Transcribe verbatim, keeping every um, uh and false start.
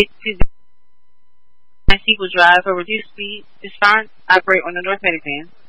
Sequel drive for reduced speed is fine. Operate on the North Medican.